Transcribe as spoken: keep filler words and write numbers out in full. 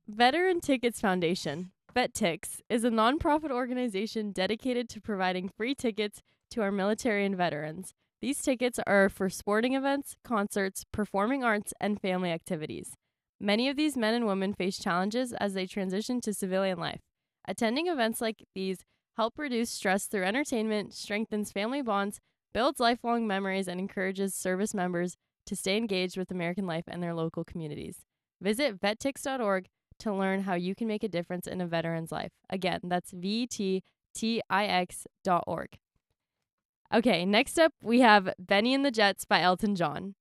Veteran Tickets Foundation, VetTix, is a nonprofit organization dedicated to providing free tickets to our military and veterans. These tickets are for sporting events, concerts, performing arts, and family activities. Many of these men and women face challenges as they transition to civilian life. Attending events like these help reduce stress through entertainment, strengthens family bonds, builds lifelong memories, and encourages service members to stay engaged with American life and their local communities. Visit vettix dot org to learn how you can make a difference in a veteran's life. Again, that's V T T I X dot org. Okay, next up we have Benny and the Jets by Elton John.